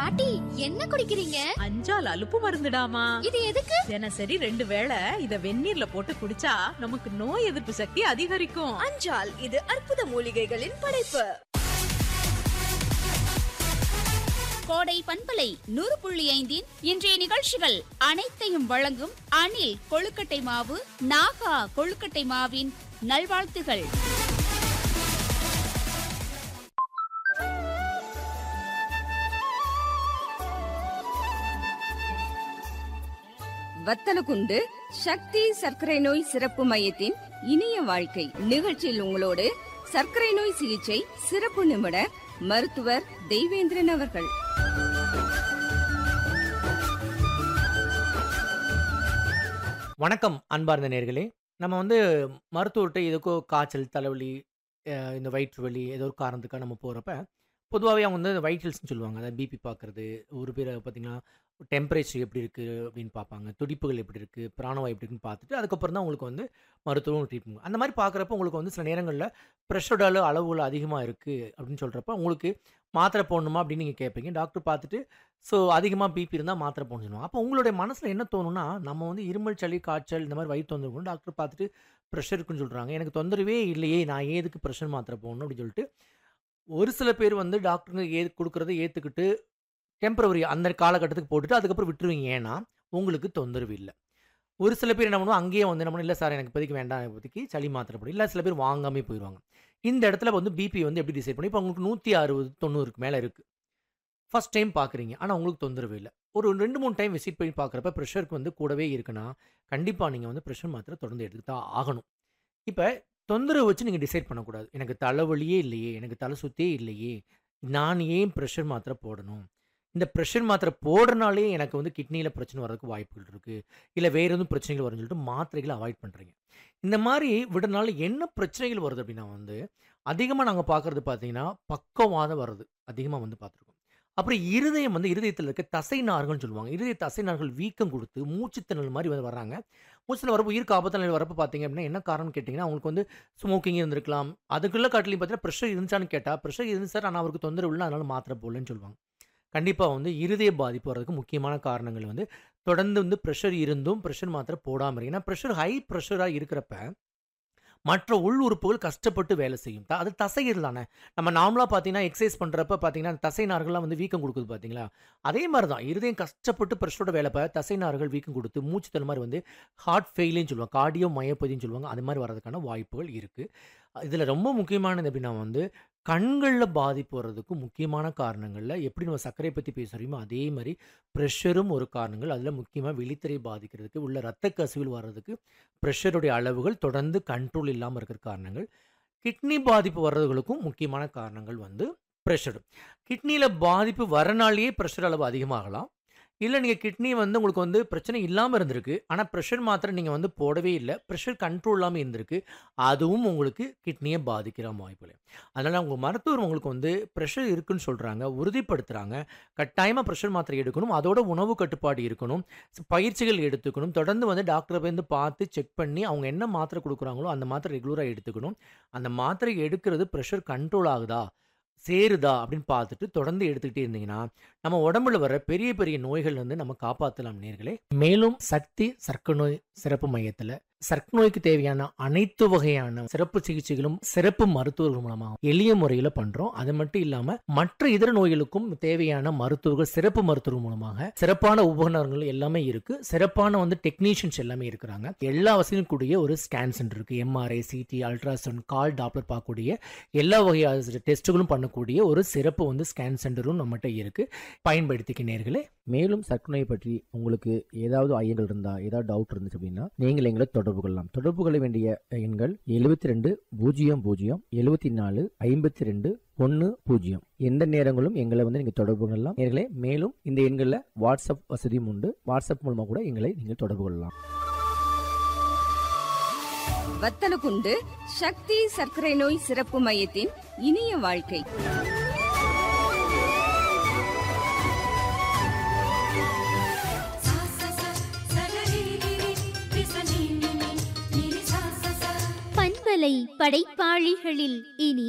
பாட்டி என்ன குடிக்கிறீங்க? அஞ்சால் அலுப்பு மருந்துடாமா. இது எதுக்கு? தினசரி 2 வேளை இத வெந்நீர்ல போட்டு குடிச்சா நமக்கு நோய் எதிர்ப்பு சக்தி அதிகரிக்கும். அஞ்சால் இது அற்புத மூலிகைகளின் படைப்பு. கோடை பண்பலை 100.5 இன்றைய நிகழ்ச்சிகள் அனைத்தையும் வழங்கும் அணில் கொழுக்கட்டை மாவு, நாகா கொழுக்கட்டை மாவின் நல்வாழ்த்துகள். வத்தலகுண்டு சக்தி சர்க்கரை நோய் சிறப்பு மையத்தின் இனிய வாழ்க்கை நிகழ்ச்சியில் உங்களோடு சர்க்கரை நோய் சிகிச்சை சிறப்பு நிபுணர் மருத்துவர் தெய்வேந்திரன் அவர்கள். வணக்கம் அன்பார்ந்த நேயர்களே. நம்ம மருத்துவர்கிட்ட எதுக்கோ காய்ச்சல், தலைவலி, இந்த வயிற்று வலி ஏதோ ஒரு காரணத்துக்காக நம்ம போகிறப்ப பொதுவாகவே அவங்க வைட்டல்ஸ்னு சொல்லுவாங்க. அதாவது பிபி பார்க்குறது, ஒரு பேர் பார்த்திங்கன்னா டெம்பரேச்சர் எப்படி இருக்குது அப்படின்னு பார்ப்பாங்க, துடிப்புகள் எப்படி இருக்குது, பிராணவாயு எப்படி இருக்குன்னு பார்த்துட்டு அதுக்கப்புறம் தான் உங்களுக்கு மருத்துவம் ட்ரீட்மெண்ட் அந்த மாதிரி பார்க்குறப்ப உங்களுக்கு சில நேரங்களில் ப்ரெஷரோட அளவுகள் அதிகமாக இருக்குது அப்படின்னு சொல்கிறப்ப உங்களுக்கு மாத்திரை போடணுமா அப்படின்னு நீங்கள் கேட்பீங்க. டாக்டர் பார்த்துட்டு ஸோ அதிகமாக பிபி இருந்தால் மாத்திரை போடணும் சொல்லுவாங்க. அப்போ உங்களுடைய மனசில் என்ன தோணுன்னா, நம்ம இருமல், சளி, காய்ச்சல் இந்த மாதிரி வயிற்று தொந்தரவு டாக்டர் பார்த்துட்டு ப்ரெஷர் இருக்குன்னு சொல்கிறாங்க, எனக்கு தொந்தரவே இல்லையே, நான் ஏதுக்கு ப்ரெஷர் மாத்திரை போடணும் அப்படின்னு சொல்லிட்டு ஒரு சில பேர் டாக்டருங்க கொடுக்குறத ஏற்றுக்கிட்டு டெம்பரவரி அந்த காலகட்டத்துக்கு போட்டுட்டு அதுக்கப்புறம் விட்டுருவீங்க. ஏன்னா உங்களுக்கு தொந்தரவு இல்லை. ஒரு சில பேர் என்ன பண்ணுவோம், அங்கேயே என்ன பண்ணுவோம், இல்லை சார் எனக்கு இப்போதைக்கு வேண்டாம், இப்போதைக்கு சளி மாத்திரை போடும். இல்லை சில பேர் வாங்காமே போயிடுவாங்க. இந்த இடத்துல பிபி எப்படி டிசைட் பண்ணி, இப்போ உங்களுக்கு 160 90க்கு மேலே இருக்குது, ஃபஸ்ட் டைம் பார்க்குறீங்க, ஆனால் உங்களுக்கு தொந்தரவு இல்லை. ஒரு 2-3 டைம் விசிட் பண்ணி பார்க்குறப்ப ப்ரெஷருக்கு கூடவே இருக்குன்னா கண்டிப்பாக நீங்கள் ப்ரெஷர் மாத்திரை தொடர்ந்து எடுத்துக்கிட்டு தான் ஆகணும். இப்போ தொந்தரவு வச்சு நீங்கள் டிசைட் பண்ணக்கூடாது. எனக்கு தலைவலியே இல்லையே, எனக்கு தலை சுத்தே இல்லையே, நான் ஏன் ப்ரெஷர் மாத்திரை போடணும், இந்த ப்ரெஷர் மாத்திரை போடுறனாலே எனக்கு கிட்னியில் பிரச்சனை வர்றதுக்கு வாய்ப்புகள் இருக்குது, இல்லை வேறு எதுவும் பிரச்சனைகள் வரும்னு சொல்லிட்டு மாத்திரைகளை அவாய்ட் பண்ணுறீங்க. இந்த மாதிரி விடனால என்ன பிரச்சனைகள் வருது அப்படின்னா அதிகமாக நாங்கள் பார்க்குறது பார்த்தீங்கன்னா பக்கவாதம் வருது அதிகமாக பார்த்துருக்கோம். அப்புறம் இருதயத்தில் இருக்க தசை நார்கள்னு சொல்லுவாங்க. இருதய தசை நார்கள் வீக்கம் கொடுத்து மூச்சுத்திணறல் மாதிரி வர்றாங்க. மூச்சுத்திணறல் வரப்போ உயிருக்கு ஆபத்தான நிலை வரப்போ பார்த்தீங்க அப்படின்னா என்ன காரணம்னு கேட்டிங்கன்னா, அவங்களுக்கு ஸ்மோக்கிங் இருந்திருக்கலாம். அதுக்குள்ள காட்டிலையும் பார்த்தீங்கன்னா ப்ரெஷர் இருந்துச்சான்னு கேட்டால் ப்ரெஷர் இருந்து சார், ஆனால் அவருக்கு தொந்தரவு இல்லை, அதனால் மாத்திரை போடலன்னு சொல்லுவாங்க. கண்டிப்பாக இருதய பாதிப்பு வர்றதுக்கு முக்கியமான காரணங்கள் தொடர்ந்து ப்ரெஷர் இருந்தும் ப்ரெஷர் மாத்திரை போடாமல் இருக்கு. ஏன்னா ப்ரெஷர் ஹை ப்ரெஷராக இருக்கிறப்ப மற்ற உள் உறுப்புகள் கஷ்டப்பட்டு வேலை செய்யும். அது தசைகள் தானே. நம்ம நார்மலாக பார்த்தீங்கன்னா எக்ஸசைஸ் பண்ணுறப்ப பார்த்தீங்கன்னா தசை நார்கள்லாம் வீக்கம் கொடுக்குது பார்த்தீங்களா, அதே மாதிரி தான் இருதயம் கஷ்டப்பட்டு ப்ரெஷரோட வேலை தசை நார்கள் வீக்கம் கொடுத்து மூச்சுத்தல் மாதிரி ஹார்ட் ஃபெயிலின்னு சொல்லுவாங்க, கார்டியோ மயோபதின்னு சொல்லுவாங்க. அது மாதிரி வர்றதுக்கான வாய்ப்புகள் இருக்குது. இதில் ரொம்ப முக்கியமானது எப்படின்னா கண்களில் பாதிப்பு வர்றதுக்கு முக்கியமான காரணங்களில் எப்படி நம்ம சர்க்கரை பற்றி பேசுகிறோமோ அதே மாதிரி ப்ரெஷரும் ஒரு காரணங்கள். அதில் முக்கியமாக விழித்திரை பாதிக்கிறதுக்கு, உள்ள இரத்த கசிவில் வர்றதுக்கு ப்ரெஷருடைய அளவுகள் தொடர்ந்து கண்ட்ரோல் இல்லாமல் இருக்கிற காரணங்கள். கிட்னி பாதிப்பு வர்றதுகளுக்கும் முக்கியமான காரணங்கள் ப்ரெஷர். கிட்னியில் பாதிப்பு வரனாலேயே ப்ரெஷர் அளவு அதிகமாகலாம். இல்லை நீங்கள் கிட்னி உங்களுக்கு பிரச்சனை இல்லாமல் இருந்திருக்கு, ஆனால் ப்ரெஷர் மாத்திரை நீங்கள் போடவே இல்லை, ப்ரெஷர் கண்ட்ரோல் இல்லாமல் இருந்திருக்கு, அதுவும் உங்களுக்கு கிட்னியை பாதிக்கிற வாய்ப்பு. அதனால் உங்கள் மருத்துவர் உங்களுக்கு ப்ரெஷர் இருக்குன்னு சொல்கிறாங்க, உறுதிப்படுத்துகிறாங்க. கட்டாயமாக ப்ரெஷர் மாத்திரை எடுக்கணும், அதோட உணவு கட்டுப்பாடு இருக்கணும், பயிற்சிகள் எடுத்துக்கணும், தொடர்ந்து டாக்டரை பார்த்து செக் பண்ணி அவங்க என்ன மாத்திரை கொடுக்குறாங்களோ அந்த மாத்திரை ரெகுலராக எடுத்துக்கணும். அந்த மாத்திரை எடுக்கிறது ப்ரெஷர் கண்ட்ரோல் ஆகுதா, சேருதா அப்படின்னு பார்த்துட்டு தொடர்ந்து எடுத்துக்கிட்டே இருந்தீங்கன்னா நம்ம உடம்புல வர பெரிய பெரிய நோய்கள் நம்ம காப்பாற்றலாம் நேயர்களே. மேலும் சக்தி சர்க்கரை நோய் சிறப்பு மையத்தில் சர்க்கரை நோய்க்கு தேவையான அனைத்து வகையான சிறப்பு சிகிச்சைகளும் சிறப்பு மருத்துவர்கள் மூலமாக எளிய முறையில் பண்றோம். அது மட்டும் இல்லாம மற்ற இதர நோய்களுக்கும் தேவையான மருத்துவர்கள் சிறப்பு மருத்துவர்கள் மூலமாக சிறப்பான உபகரணங்கள் எல்லாமே இருக்கு. சிறப்பான டெக்னீஷியன்ஸ் எல்லாமே இருக்கிறாங்க. எல்லா வசதியும் கூடிய ஒரு ஸ்கேன் சென்டர் இருக்கு. எம்ஆர்ஐ, சிடி, அல்ட்ராசவுண்ட், கால் டாப்லர் பார்க்கக்கூடிய எல்லா வகையான டெஸ்ட்டுகளும் பண்ணக்கூடிய ஒரு சிறப்பு ஸ்கேன் சென்டரும் நம்மகிட்ட இருக்கு. பயன்படுத்திக்க நேயர்களே. மேலும் சர்க்கரை நோய் பற்றி உங்களுக்கு ஏதாவது ஐயங்கள் இருந்தா, ஏதாவது டவுட் இருந்துச்சு அப்படின்னா நீங்கள் எங்களை தொடர்பு கொள்ளலாம். தொடர்பு கொள்ள வேண்டிய எண்கள் 72 00 74 52 10. எந்த நேரங்களும் எங்களை நீங்க தொடர்பு கொள்ளலாம் நேயர்களே. மேலும் இந்த எண்களில் வாட்ஸ்அப் வசதியும் உண்டு. வாட்ஸ்அப் மூலமா கூட எங்களை நீங்கள் தொடர்பு கொள்ளலாம். வத்தலகுண்டு சக்தி சர்க்கரை நோய் சிறப்பு மையத்தின் இனிய வாழ்க்கை. பண்பலை படைப்பாளிகளில் இனி